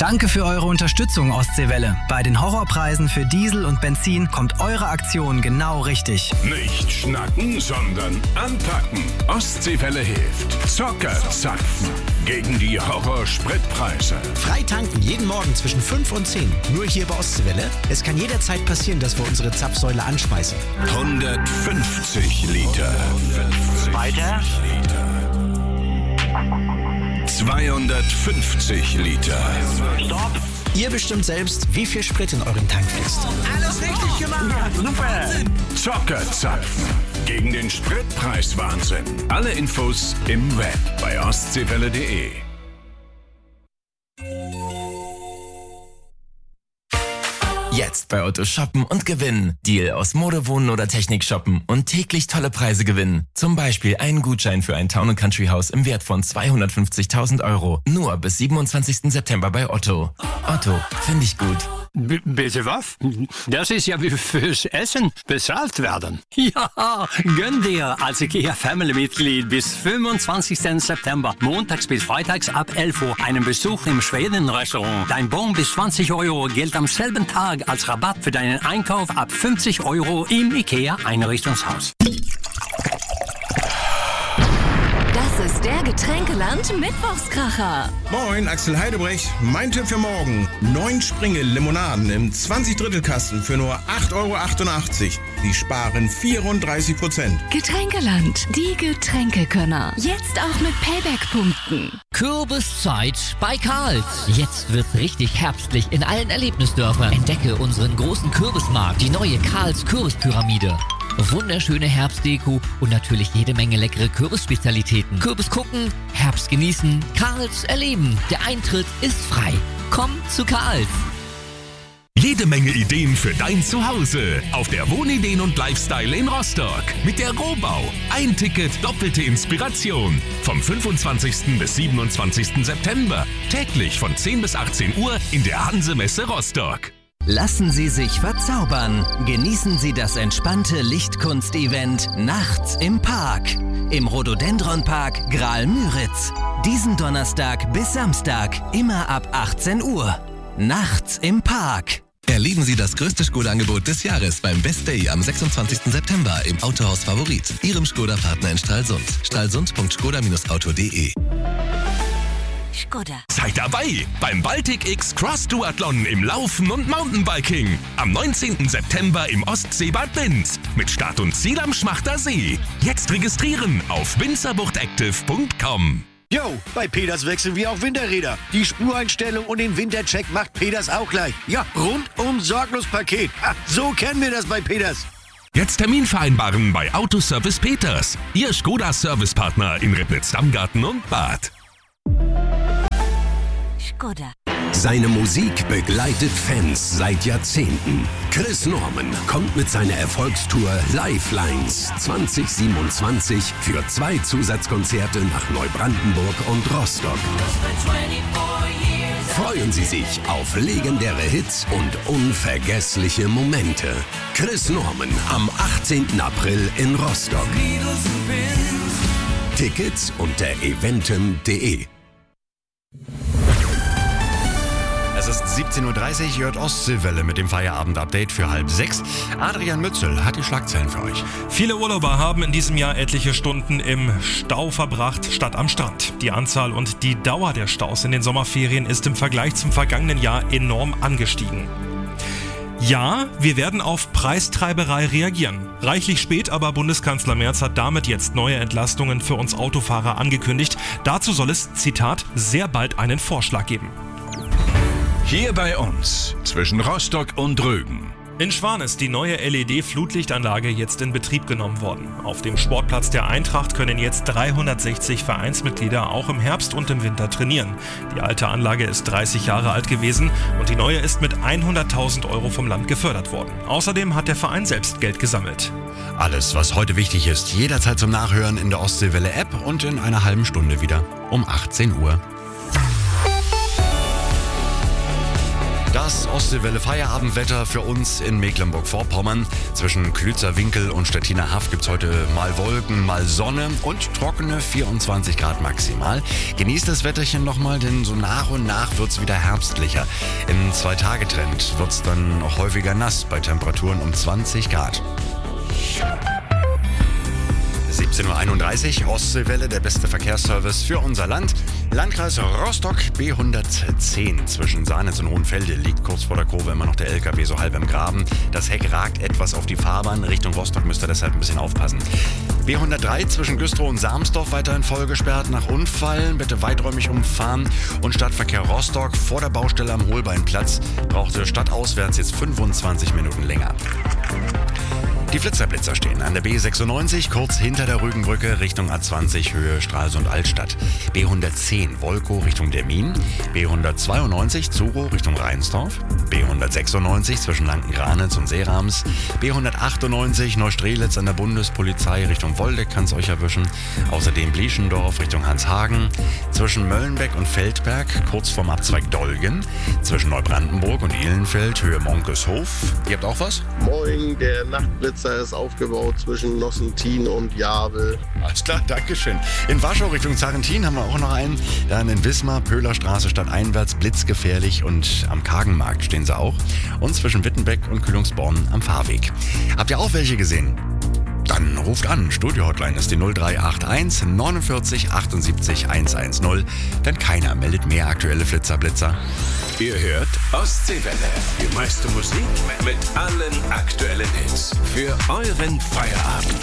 Danke für eure Unterstützung, Ostseewelle. Bei den Horrorpreisen für Diesel und Benzin kommt eure Aktion genau richtig. Nicht schnacken, sondern anpacken. Ostseewelle hilft. Zocker zapfen gegen die Horrorspritpreise. Frei tanken jeden Morgen zwischen 5 und 10. Nur hier bei Ostseewelle. Es kann jederzeit passieren, dass wir unsere Zapfsäule anschmeißen. 150 Liter. Weiter. 250 Liter. Stopp. Ihr bestimmt selbst, wie viel Sprit in euren Tank fließt. Alles richtig gemacht. Ja, super. Zockerzapfen gegen den Spritpreiswahnsinn. Alle Infos im Web bei ostseewelle.de. Jetzt bei Otto shoppen und gewinnen. Deal aus Mode, Wohnen oder Technik shoppen und täglich tolle Preise gewinnen. Zum Beispiel einen Gutschein für ein Town & Country Haus im Wert von 250.000 €. Nur bis 27. September bei Otto. Otto, finde ich gut. Bitte was? Das ist ja wie fürs Essen bezahlt werden. Ja, gönn dir als IKEA-Family-Mitglied bis 25. September, montags bis freitags ab 11 Uhr, einen Besuch im Schweden-Restaurant. Dein Bon bis 20 € gilt am selben Tag als Rabatt für deinen Einkauf ab 50 € im IKEA-Einrichtungshaus. Das ist der Getränkeland-Mittwochskracher. Moin, Axel Heidebrecht. Mein Tipp für morgen. 9 Springel-Limonaden im 20-Drittel-Kasten für nur 8,88 €. Die sparen 34%. Getränkeland, die Getränkekönner. Jetzt auch mit Payback-Punkten. Kürbiszeit bei Karls. Jetzt wird's richtig herbstlich in allen Erlebnisdörfern. Entdecke unseren großen Kürbismarkt, die neue Karls Kürbispyramide. Wunderschöne Herbstdeko und natürlich jede Menge leckere Kürbisspezialitäten. Kürbis gucken, Herbst genießen, Karls erleben. Der Eintritt ist frei. Komm zu Karls. Jede Menge Ideen für dein Zuhause. Auf der Wohnideen und Lifestyle in Rostock. Mit der Rohbau. Ein Ticket, doppelte Inspiration. Vom 25. bis 27. September. Täglich von 10 bis 18 Uhr in der Hanse-Messe Rostock. Lassen Sie sich verzaubern. Genießen Sie das entspannte Lichtkunst-Event Nachts im Park. Im Rhododendron-Park Graal-Müritz. Diesen Donnerstag bis Samstag, immer ab 18 Uhr. Nachts im Park. Erleben Sie das größte Skoda-Angebot des Jahres beim Best Day am 26. September im Autohaus Favorit, Ihrem Skoda-Partner in Stralsund. stralsund.skoda-auto.de. Skoda. Seid dabei beim Baltic X Cross Duathlon im Laufen und Mountainbiking. Am 19. September im Ostseebad Binz. Mit Start und Ziel am Schmachter See. Jetzt registrieren auf binzerbuchtactive.com. Jo, bei Peters wechseln wir auch Winterräder. Die Spureinstellung und den Wintercheck macht Peters auch gleich. Ja, rundum sorglos Paket. Ha, so kennen wir das bei Peters. Jetzt Termin vereinbaren bei Autoservice Peters. Ihr Skoda-Servicepartner in Ribnitz-Dammgarten und Bad. Skoda. Seine Musik begleitet Fans seit Jahrzehnten. Chris Norman kommt mit seiner Erfolgstour Lifelines 2027 für 2 Zusatzkonzerte nach Neubrandenburg und Rostock. Freuen Sie sich auf legendäre Hits und unvergessliche Momente. Chris Norman am 18. April in Rostock. Tickets unter eventim.de. Es ist 17:30 Uhr, ihr hört Ostseewelle mit dem Feierabend-Update für 5:30. Adrian Mützel hat die Schlagzeilen für euch. Viele Urlauber haben in diesem Jahr etliche Stunden im Stau verbracht, statt am Strand. Die Anzahl und die Dauer der Staus in den Sommerferien ist im Vergleich zum vergangenen Jahr enorm angestiegen. Ja, wir werden auf Preistreiberei reagieren. Reichlich spät, aber Bundeskanzler Merz hat damit jetzt neue Entlastungen für uns Autofahrer angekündigt. Dazu soll es, Zitat, sehr bald einen Vorschlag geben. Hier bei uns, zwischen Rostock und Rügen. In Schwan ist die neue LED-Flutlichtanlage jetzt in Betrieb genommen worden. Auf dem Sportplatz der Eintracht können jetzt 360 Vereinsmitglieder auch im Herbst und im Winter trainieren. Die alte Anlage ist 30 Jahre alt gewesen und die neue ist mit 100.000 € vom Land gefördert worden. Außerdem hat der Verein selbst Geld gesammelt. Alles, was heute wichtig ist, jederzeit zum Nachhören in der Ostseewelle-App und in einer halben Stunde wieder um 18 Uhr. Das Ostseewelle Feierabendwetter für uns in Mecklenburg-Vorpommern. Zwischen Klützer-Winkel und Stettiner Haff gibt es heute mal Wolken, mal Sonne und trockene 24 Grad maximal. Genießt das Wetterchen nochmal, denn so nach und nach wird es wieder herbstlicher. Im 2-Tage-Trend wird es dann noch häufiger nass bei Temperaturen um 20 Grad. 17.31 Uhr, Ostseewelle, der beste Verkehrsservice für unser Land. Landkreis Rostock, B110 zwischen Sahnitz und Hohenfelde liegt kurz vor der Kurve immer noch der LKW so halb im Graben. Das Heck ragt etwas auf die Fahrbahn. Richtung Rostock müsst ihr deshalb ein bisschen aufpassen. B103 zwischen Güstrow und Sarmsdorf weiterhin voll gesperrt nach Unfall. Bitte weiträumig umfahren. Und Stadtverkehr Rostock vor der Baustelle am Holbeinplatz brauchte stadtauswärts jetzt 25 Minuten länger. Die Flitzerblitzer stehen an der B96, kurz hinter der Rügenbrücke Richtung A20 Höhe Stralsund-Altstadt. B110 Wolkow Richtung Demmin, B192 Zuro Richtung Rheinsdorf, B196 zwischen Lanken-Granitz und Seerams, B198 Neustrelitz an der Bundespolizei Richtung Woldeck kann es euch erwischen, außerdem Blieschendorf Richtung Hanshagen, zwischen Möllenbeck und Feldberg kurz vorm Abzweig Dolgen, zwischen Neubrandenburg und Ihlenfeld Höhe Monkeshof. Ihr habt auch was? Moin, der Nachtblitzer ist aufgebaut zwischen Nossentin und Javel. Alles klar, Dankeschön. In Warschau Richtung Zarentin haben wir auch noch einen. Dann in Wismar, Pöhlerstraße stadteinwärts, blitzgefährlich und am Kagenmarkt stehen sie auch. Und zwischen Wittenbeck und Kühlungsborn am Fahrweg. Habt ihr auch welche gesehen? Dann ruft an. Studio-Hotline ist die 0381 49 78 110. Denn keiner meldet mehr aktuelle Flitzerblitzer. Ihr hört Ostseewelle. Die meiste Musik mit allen aktuellen Hits. Für euren Feierabend.